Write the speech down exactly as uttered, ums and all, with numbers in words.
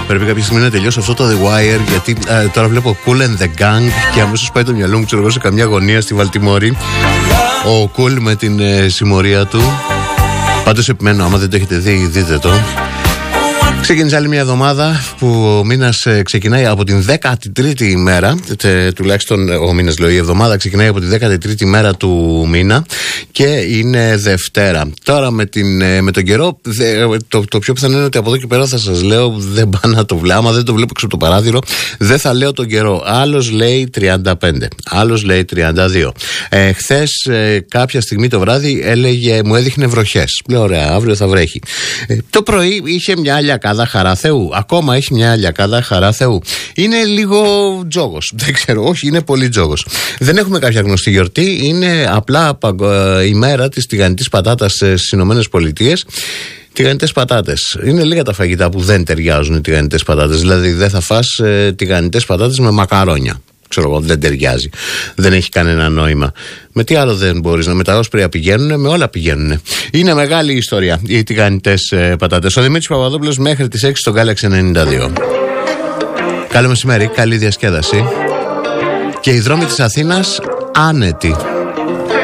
Πρέπει κάποια στιγμή να τελειώσω αυτό το The Wire, γιατί ε, τώρα βλέπω Cool and the Gang και αμέσως πάει το μυαλό μου, ξέρω εγώ, σε καμιά γωνία στη Βαλτιμόρη. Ο Cool με την ε, συμμορία του. Πάντως επιμένω, άμα δεν το έχετε δει, δείτε το. Ξεκίνησε άλλη μια εβδομάδα που ο μήνας ξεκινάει από την δέκατη τρίτη ημέρα, τε, τουλάχιστον ο μήνας λέω, η εβδομάδα ξεκινάει από τη δέκατη τρίτη ημέρα του μήνα και είναι Δευτέρα. Τώρα με, την, με τον καιρό, δε, το, το πιο πιθανό είναι ότι από εδώ και πέρα θα σας λέω, δεν πάω να το βλέπω, άμα δεν το βλέπω έξω από το παράθυρο, δεν θα λέω τον καιρό. Άλλος λέει τριάντα πέντε, άλλος λέει τριάντα δύο. Ε, χθες ε, κάποια στιγμή το βράδυ έλεγε, μου έδειχνε βροχές. Λέω ωραία, αύριο θα βρέχει. Ε, το πρωί είχε μια αλιακάδα χαρά Θεού. Ακόμα έχει μια αλιακάδα χαρά Θεού. Είναι λίγο τζόγος. Δεν ξέρω, όχι, είναι πολύ τζόγος. Δεν έχουμε κάποια γνωστή γιορτή. Είναι απλά ε, η μέρα της τηγανιτής πατάτας στις Ηνωμένες Πολιτείες. Τηγανιτές πατάτες. Είναι λίγα τα φαγητά που δεν ταιριάζουν οι τηγανιτές πατάτες. Δηλαδή δεν θα φας ε, τηγανιτές πατάτες με μακαρόνια. Ξέρω εγώ, δεν ταιριάζει. Δεν έχει κανένα νόημα. Με τι άλλο δεν μπορείς να, με τα όσπρια πηγαίνουν, με όλα πηγαίνουν. Είναι μεγάλη η ιστορία, οι τηγανιτές ε, πατάτες. Ο Δημήτρης Παπαδόπουλος μέχρι τις έξι στο Galaxy ενενήντα δύο. Καλό μεσημέρι, καλή διασκέδαση. Και οι δρόμοι της Αθήνας άνετοι.